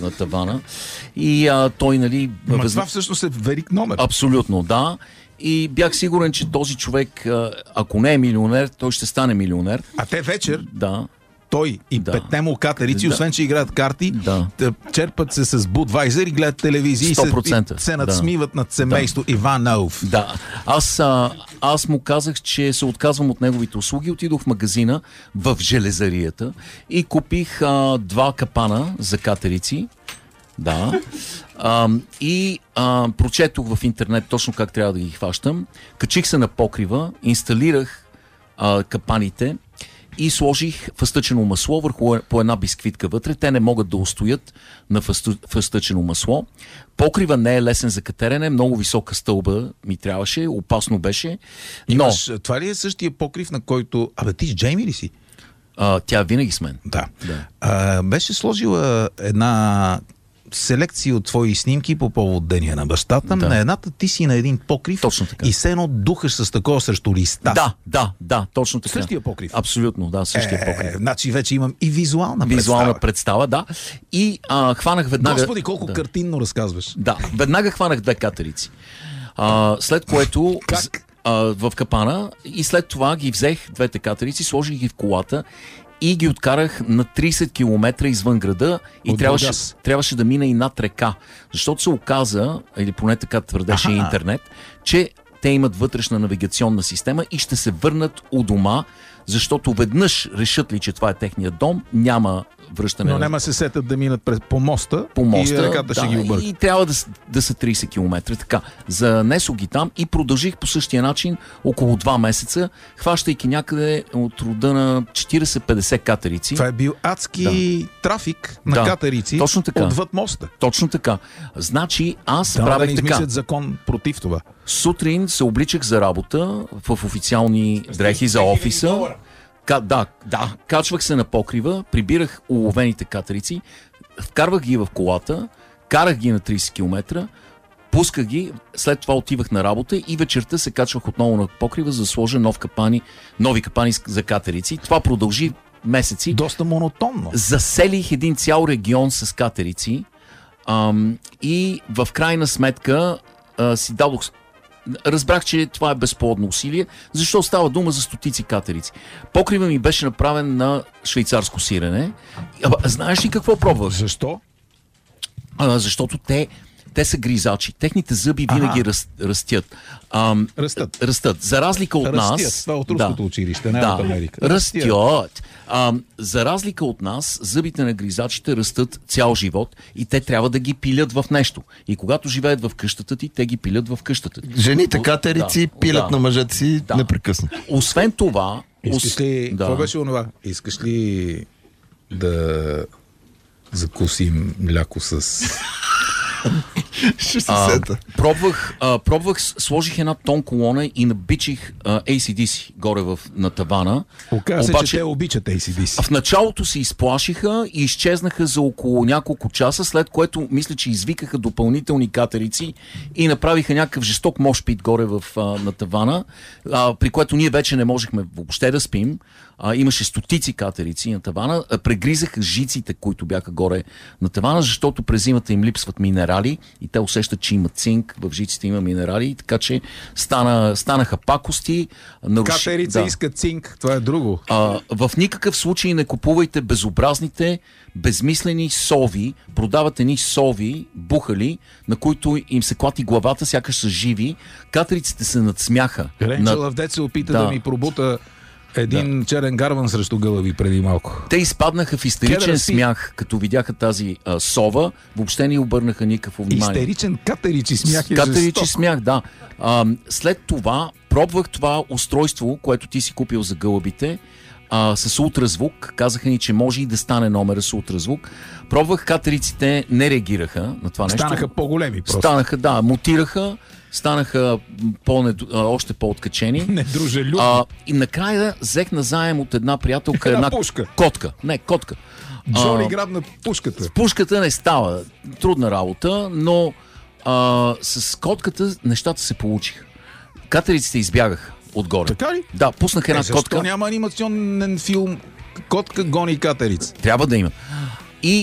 на тавана. И той, нали... Това всъщност е велик номер. Абсолютно, да. И бях сигурен, че този човек, ако не е милионер, той ще стане милионер. А те вечер... Да. Той и петте му катерици, освен че играят карти, черпат се с Будвайзер и гледат телевизия 100%. и се надсмиват над семейство Иванов. Да. Аз му казах, че се отказвам от неговите услуги. Отидох в магазина в железарията и купих 2 капана за катерици. Да. Прочетох в интернет точно как трябва да ги хващам. Качих се на покрива, инсталирах капаните и сложих фъстъчено масло върху по една бисквитка вътре. Те не могат да устоят на фъстъчено масло. Покрива не е лесен за катерене, много висока стълба ми трябваше, опасно беше. Но... Това ли е същия покрив, на който... ти с Джейми ли си? Тя винаги с мен. Да. Беше сложила една селекция от твои снимки по повод деня на бащата. На едната ти си на един покрив. Точно така. И все едно духаш с такова срещу листа. Да, точно така. Същия покрив. Абсолютно, да, същия покрив. Значи вече имам и визуална представа, да. И хванах веднага... Господи, колко картинно разказваш. Да, веднага хванах 2 катерици. След което... в капана и след това ги взех 2 катерици, сложих ги в колата и ги откарах на 30 км извън града и трябваше да мина и над река. Защото се оказа, или поне така твърдеше интернет, че те имат вътрешна навигационна система и ще се върнат у дома, защото веднъж решат ли, че това е техният дом, няма връщане. Но няма се сетят да минат по моста и реката ще ги обърка. И трябва да са 30 км. Така, занесох ги там и продължих по същия начин около 2 месеца, хващайки някъде от рода на 40-50 катерици. Това е бил адски трафик на катерици отвъд моста. Точно така. Значи аз правех така. Измислят закон против това. Сутрин се обличах за работа в официални дрехи за офиса. Качвах се на покрива, прибирах уловените катерици, вкарвах ги в колата, карах ги на 30 км, пусках ги, след това отивах на работа и вечерта се качвах отново на покрива, за да сложа нови капани за катерици. Това продължи месеци. Доста монотонно. Заселих един цял регион с катерици и в крайна сметка си дадох... Разбрах, че това е безплодно усилие, защото става дума за стотици катерици. Покрива ми беше направен на швейцарско сирене. Знаеш ли какво пробвах? Защо? Защото те са гризачи. Техните зъби винаги растят. Растат. За разлика от нас... Това от руското училище, не от Америка. Растят. За разлика от нас, зъбите на гризачите растат цял живот и те трябва да ги пилят в нещо. И когато живеят в къщата ти, те ги пилят в къщата ти. Жените катерици пилят на мъжете си непрекъснато. Освен това... Искаш ли... Какво беше онова? Искаш ли да закусим мляко с... Пробвах, сложих една тон колона и набичих AC/DC горе на тавана. Оказа се, че те обичат AC/DC. В началото се изплашиха и изчезнаха за около няколко часа, след което мисля, че извикаха допълнителни катерици и направиха някакъв жесток мошпит горе на тавана, при което ние вече не можехме въобще да спим. Имаше стотици катерици на тавана, прегризаха жиците, които бяха горе на тавана, защото през зимата им липсват минерали и те усещат, че имат цинк, в жиците има минерали, така че станаха пакости. Катерица иска цинк, това е друго. В никакъв случай не купувайте безобразните, безмислени сови, продават едни сови, бухали, на които им се клати главата, сякаш са живи. Катериците се надсмяха. Ренчелъв дет се опита да ми пробута един черен гарван срещу гълъби преди малко. Те изпаднаха в истеричен смях, като видяха тази сова. Въобще не обърнаха никакво внимание. Истеричен катеричи смях е Катеричи смях, да. След това пробвах това устройство, което ти си купил за гълъбите, с ултразвук. Казаха ни, че може и да стане номера с ултразвук. Пробвах, катериците не реагираха на това нещо. Станаха по-големи просто. Станаха, мутираха. Станаха още по-откачени. Недружелюбни. И накрая взех назаем от една приятелка една пушка. Котка. Не, котка. Джони грабна пушката. С пушката не става. Трудна работа, но с котката нещата се получиха. Катериците избягаха отгоре. Така ли? Да, пуснах една котка. Защо няма анимационен филм Котка гони катерица? Трябва да има. И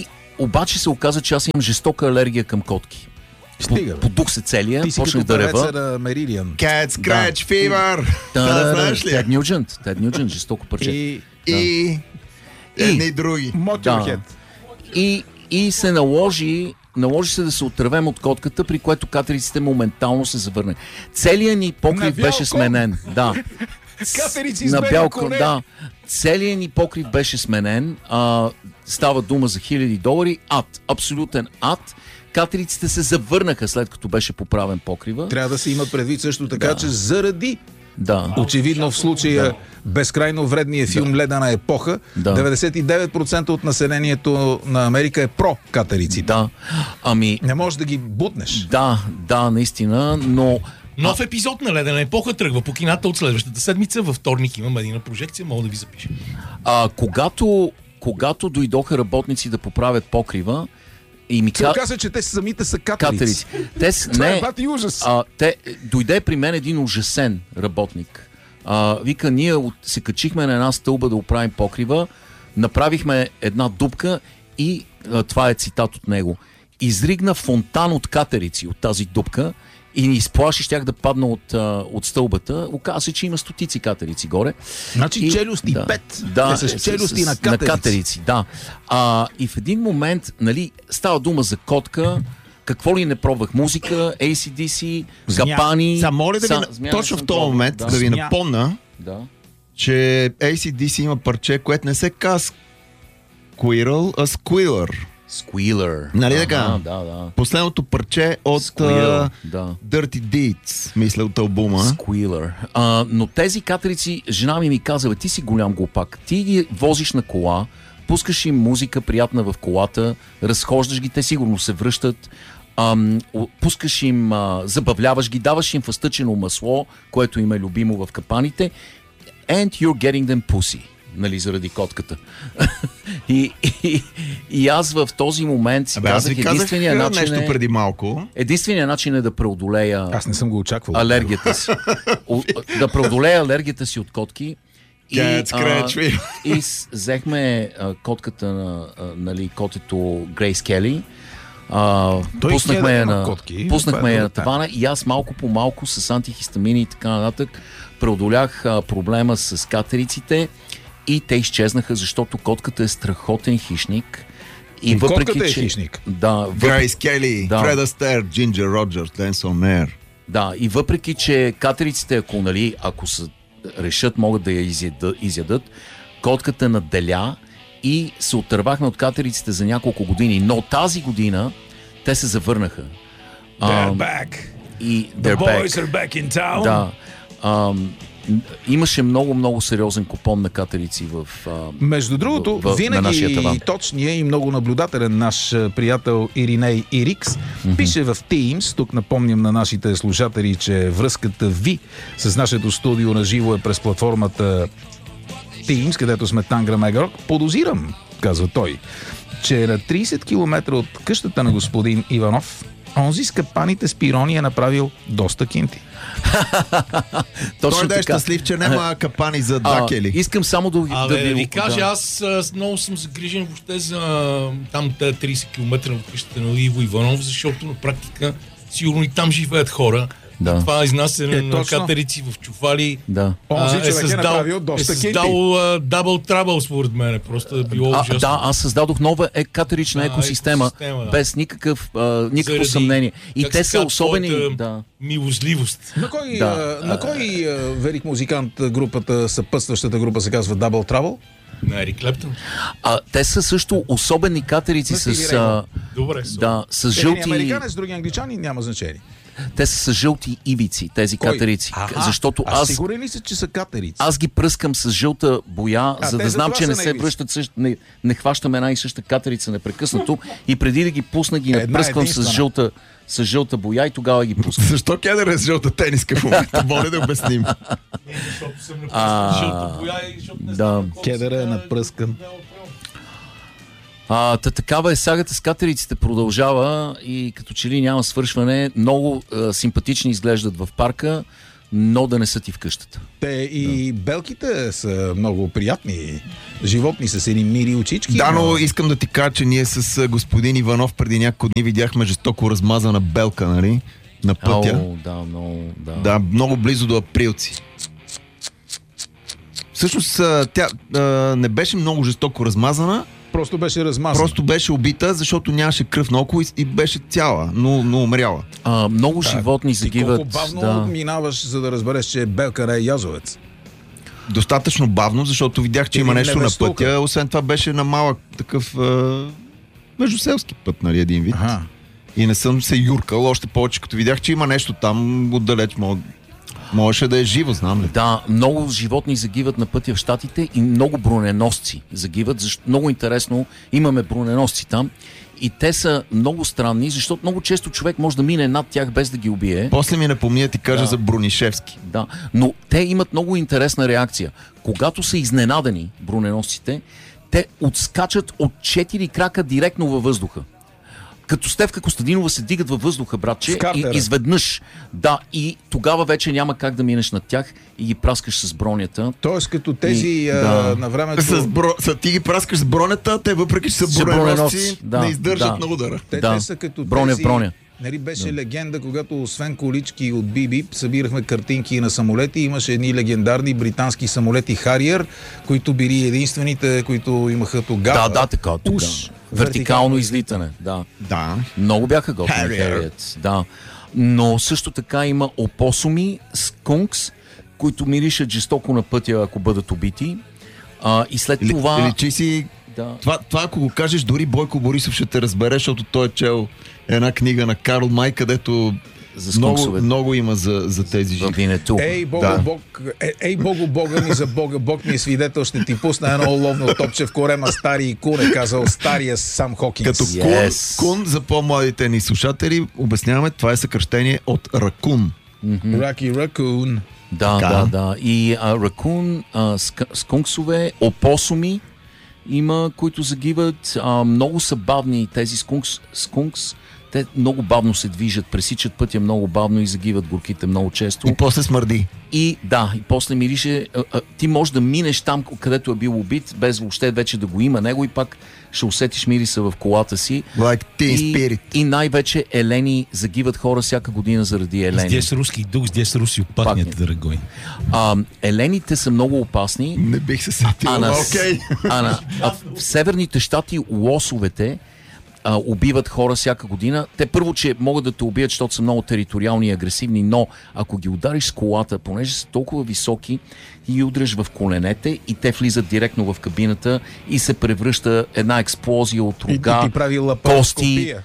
Обаче се оказа, че аз имам жестока алергия към котки. Стига, Подух се целия, ти си почнах като да рева. певеца на Меридиан. Cat Scratch Fever. Знаеш ли? Тед Нюджент, жестоко парче. И едни други. Motorhead. И се наложи се да се отървем от котката, при което катериците моментално се завърнаха. Целият ни покрив беше сменен. Да. Катерици на с бял коне. кон, да. Целият ни покрив беше сменен. Става дума за $1000. Ад. Абсолютен ад. Катериците се завърнаха, след като беше поправен покрива. Трябва да се имат предвид също така, че заради очевидно в случая безкрайно вредния филм Ледена епоха, 99% от населението на Америка е про-катериците. Да. Не можеш да ги бутнеш. Да, наистина, но... Нов епизод на Ледена епоха тръгва по кината от следващата седмица. Във вторник има медийна прожекция, мога да ви запиша. Когато дойдоха работници да поправят покрива, и ми каза, че те самите са катерици. Това е бати ужас. Дойде при мен един ужасен работник. Вика, ние се качихме на една стълба да оправим покрива, направихме една дупка и това е цитат от него. Изригна фонтан от катерици от тази дупка и ни изплаши, щях да падна от стълбата. Оказа се, че има стотици катерици горе. Значи челюсти 5. Да, с челюсти на катерици. Да. И в един момент, нали, става дума за котка, какво ли не пробвах? Музика, AC/DC, капани. Моля да ви, точно в този момент да ви напомня, че AC/DC има парче, което не се казва Squirrel, а Squealer. Squealer. Нали така? Да. Последното парче от Dirty Deeds, мисля, от албума. Squealer. Но тези катерици, жена ми каза, ти си голям глупак. Ти ги возиш на кола, пускаш им музика приятна в колата, разхождаш ги, те сигурно се връщат, пускаш им, забавляваш ги, даваш им фъстъчено масло, което им е любимо в капаните, and you're getting them pussy. Нали, заради котката. И аз в този момент си казах, единствения начин нещо преди малко. Единственият начин е да преодолея аз не съм го очаквал. Алергията си. Да преодолея алергията си от котки. И взехме котката на котето Грейс Кели. Пуснахме я на тавана и аз малко по малко с антихистамини и така нататък преодолях проблема с катериците и те изчезнаха, защото котката е страхотен хищник. И котката е хищник. Грейс Кели, Фред Астер, Джинджер Роджерс, Dance on Air. Да, и въпреки че катериците, ако решат, могат да я изядат, котката наделя и се отървахме от катериците за няколко години. Но тази година те се завърнаха. They're back. The boys are back in town. Да. Имаше много сериозен купон на катерици между другото, винаги точния и много наблюдателен наш приятел Ириней Ирикс пише в Teams, тук напомням на нашите слушатели, че връзката ви с нашето студио на живо е през платформата Teams, където сме Тангра Мегарок. Подозирам, казва той, че на 30 км от къщата на господин Иванов онзи с капаните с пирони е направил доста кинти. Той да е щастлив, че няма капани за дакели. Искам само да ви кажа, аз много съм загрижен въобще за там 30 км от къщата на Иво Иванов, защото на практика сигурно и там живеят хора. Да. Това изнасяне на катерици в чували е създал дабл трабъл, според мен. Просто е било ужасно. Да, аз създадох нова катерична екосистема, без никакво съмнение. И те са особени... милостливост. На кой велик музикант групата, съпътстващата група се казва Double Trouble? На Ерик Клептън. Те са също особени катерици с жълти... Американец, други англичани, няма значение. Те са с жълти ивици, тези катерици. Защото сигурен ли си, че са катерици? Аз ги пръскам с жълта боя, за да знам, че не се връщат не хващам една и съща катерица непрекъснато и преди да ги пусна ги напръсквам с жълта боя и тогава ги пускам. Защо Кедър е с жълта тениска в момента? Моля да обясним. Защото съм напръскан с жълта боя и защото не знам Кедър е напръскан. Такава е сагата с катериците, продължава и като че ли няма свършване. Много симпатични изглеждат в парка, но да не са ти в къщата. Те и белките са много приятни животни с едни мили очички. Да, но искам да ти кажа, че ние с господин Иванов преди няколко дни видяхме жестоко размазана белка, нали? На пътя. Да, много близо до Априлци. Всъщност тя не беше много жестоко размазана. Просто беше размазана. Просто беше убита, защото нямаше кръв на око и беше цяла, но умряла. Много животни загиват. Колко бавно минаваш, за да разбереш, че белка не е язовец? Достатъчно бавно, защото видях, че има нещо на пътя. Освен това беше на малък такъв междуселски път, нали, един вид. Ага. И не съм се юркал, още повече, като видях, че има нещо там отдалеч. Можеше да е живо, знам ли? Да, много животни загиват на пътя в Щатите и много броненосци загиват. Много интересно, имаме броненосци там и те са много странни, защото много често човек може да мине над тях без да ги убие. После ми напомни да ти кажа за Бронишевски. Да, но те имат много интересна реакция. Когато са изненадани броненосците, те отскачат от 4 крака директно във въздуха. Като Стефка Костадинова се дигат във въздуха, братче, и изведнъж. Да, и тогава вече няма как да минеш над тях и ги праскаш с бронята. Тоест като тези на времето... Ти ги праскаш с бронята, те въпреки че са броненосци, не издържат на удара. Те са като броня тези... в броня. Нали, беше легенда, когато освен колички от Биби, събирахме картинки на самолети. Имаше едни легендарни британски самолети Хариер, които били единствените, които имаха тогава. Така. Вертикално излитане. Да. Много бяха готини Хариет. Да. Но също така има опосуми, скункс, които миришат жестоко на пътя, ако бъдат убити. И след това... Личи си... Това, ако го кажеш, дори Бойко Борисов ще те разбере, защото той е чел една книга на Карл Май, където много има за тези животни. Ей, Бога ми за Бога, Бог ми е свидетел, ще ти пусна едно ловно топче в корема стари кун, е казал стария Сам Хокинс. Като кун, за по-младите ни слушатели, обясняваме, това е съкръщение от ракун. Раки ракун. Да. И ракун, скунксове, опосуми има, които загиват. Много са бавни тези скункс. Те много бавно се движат, пресичат пътя много бавно и загиват горките много често. И после смърди. И после мирише. Ти можеш да минеш там, където е бил убит, без въобще вече да го има него и пак ще усетиш мириса в колата си. Like teen spirit. И най-вече елени загиват хора всяка година заради елени. Здесь руски дух, здесь руси пахнет, дорогой. Елените са много опасни. Не бих се сетил, окей. В северните щати лосовете убиват хора всяка година. Те първо, че могат да те убият, защото са много териториални и агресивни, но ако ги удариш с колата, понеже са толкова високи, и удреш в коленете и те влизат директно в кабината и се превръща една експлозия от рога, кости.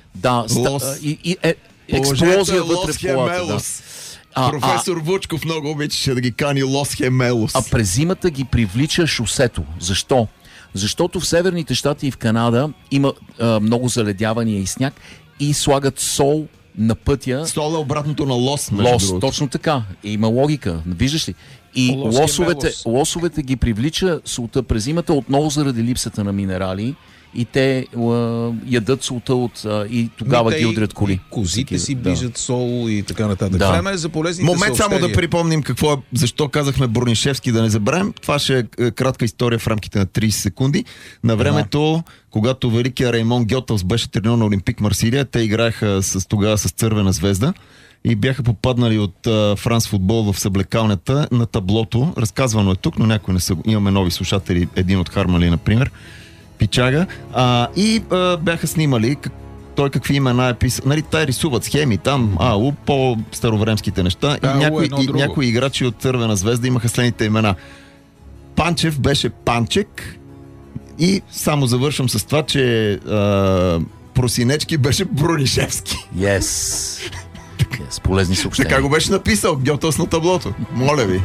Експлозия вътре в колата. Професор Вучков много обичаше да ги кани Лос Хемелос. А през зимата ги привлича шосето. Защо? Защото в северните щати и в Канада има много заледявания и сняг и слагат сол на пътя. Сол е обратното на лос. Точно така. Има логика. Виждаш ли? И лосовете ги привлича солта през зимата отново заради липсата на минерали и те ядат солта и тогава ги удрят коли. И козите си ближат сол и така нататък. Време е за полезните съобщения. Само да припомним защо казахме Бронишевски, да не забравим. Това ще е кратка история в рамките на 30 секунди. На времето, когато великият Раймон Гьотелс беше треньор на Олимпик Марсилия, те играеха тогава с Цървена звезда и бяха попаднали от Франс футбол в съблекалнята на таблото. Разказвано е тук, но някои не са. Имаме нови слушатели, един от Хармали, например. Пичага. И бяха снимали той какви имена е писал. Нали, те рисуват схеми там, по-старовремските неща. И някои играчи от Цървена звезда имаха следните имена. Панчев беше Панчек и само завършвам с това, че Просинечки беше Бронишевски. Yes, полезни съобщения. Така го беше написал Гьотелс на таблото. Моля ви.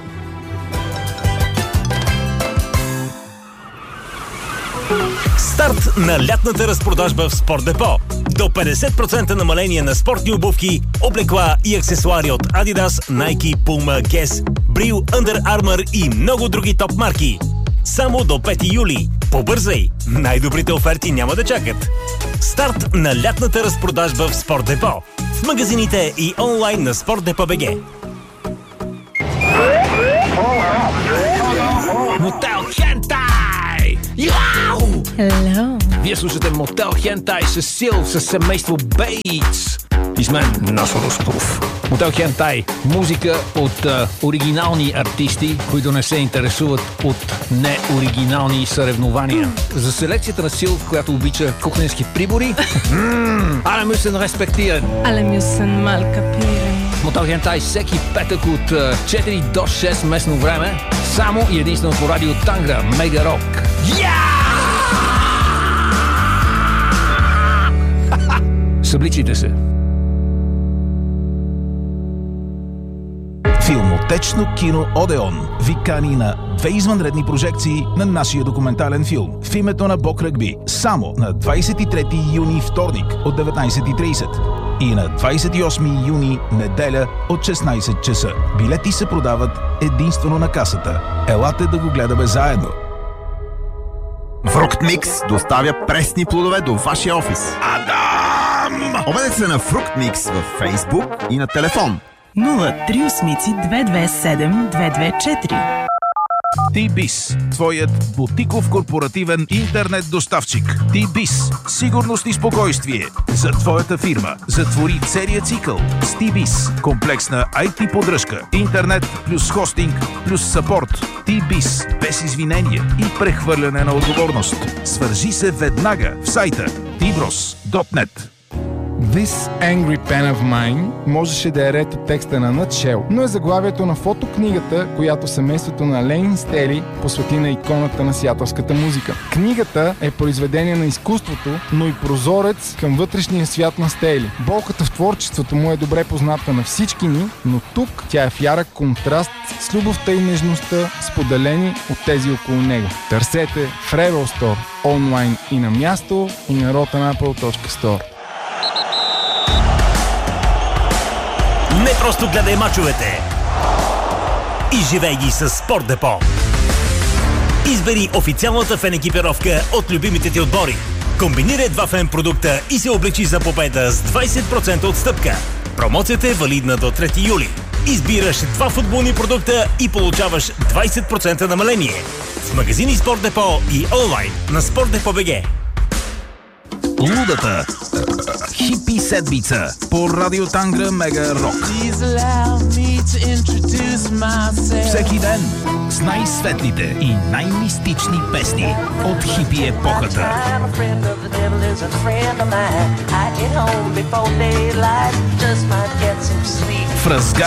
Старт на лятната разпродажба в Спорт Депо. До 50% намаление на спортни обувки, облекла и аксесуари от Adidas, Nike, Puma, Guess, Bril, Under Armour и много други топ марки. Само до 5 юли. Побързай! Най-добрите оферти няма да чакат. Старт на лятната разпродажба в Спорт Депо. В магазините и онлайн на Спорт Депо БГ. Мотел Хентай! Яу! Hello. Вие слушате Мотел Хентай с Сил, с семейство Бейтс. И с мен Насо Русков. Мотел Хентай. Музика от оригинални артисти, които не се интересуват от неоригинални съревнования. За селекцията на Сил, която обича кухненски прибори. Але мюсен респектиран. Alle müssen mal kapieren. Мотел Хентай всеки петък от 4 до 6 местно време. Само и единствено по радио Тангра. Мега Рок. Събличите се. Филмотечно кино Одеон ви кани на 2 извънредни прожекции на нашия документален филм в името на Бог Ръгби само на 23 юни вторник от 19:30 и на 28 юни неделя от 16 часа. Билети се продават единствено на касата. Елате да го гледаме заедно. Фруктмикс доставя пресни плодове до вашия офис. Адам! Обадете се на Фруктмикс във Фейсбук и на телефон 03-227-224. T-Biz, твоят бутиков корпоративен интернет доставчик. T-Biz, сигурност и спокойствие за твоята фирма. Затвори целия цикъл с T-Biz. Комплексна IT поддръжка, интернет плюс хостинг плюс съпорт. T-Biz, без извинения и прехвърляне на отговорност. Свържи се веднага в сайта tbros.net. This Angry Pen of Mine можеше да е ред от текста на Nutshell, но е заглавието на фотокнигата, която семейството на Лейн Стели посвети на иконата на сиатълската музика. Книгата е произведение на изкуството, но и прозорец към вътрешния свят на Стели. Болката в творчеството му е добре позната на всички ни, но тук тя е в ярък контраст с любовта и нежността, споделени от тези около него. Търсете в Rebel Store, онлайн и на място, и на rotanapple.store. Не просто гледай мачовете, изживей ги с Спорт Депо. Избери официалната фен екипировка от любимите ти отбори. Комбинирай 2 фен продукта и се облечи за победа с 20% отстъпка. Промоцията е валидна до 3 юли. Избираш 2 футболни продукта и получаваш 20% намаление. С магазини Спорт Депо и онлайн на SportDepot.bg. Лудата хипи седмица по радио Тангра Мега Рок. Всеки ден с най-светлите и най-мистични песни от хипи епохата. В разгар